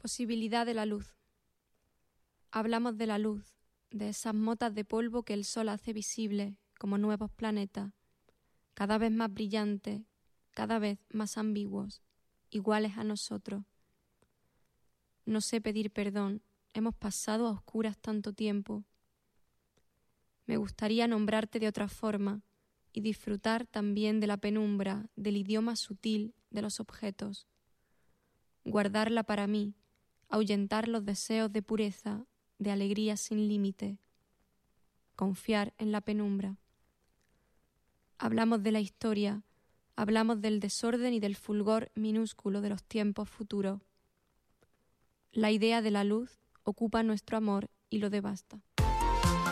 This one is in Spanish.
Posibilidad de la luz. Hablamos de la luz, de esas motas de polvo que el sol hace visibles como nuevos planetas, cada vez más brillantes, cada vez más ambiguos, iguales a nosotros. No sé pedir perdón, hemos pasado a oscuras tanto tiempo. Me gustaría nombrarte de otra forma y disfrutar también de la penumbra, del idioma sutil de los objetos. Guardarla para mí, ahuyentar los deseos de pureza, de alegría sin límite, confiar en la penumbra. Hablamos de la historia, hablamos del desorden y del fulgor minúsculo de los tiempos futuros. La idea de la luz ocupa nuestro amor y lo devasta.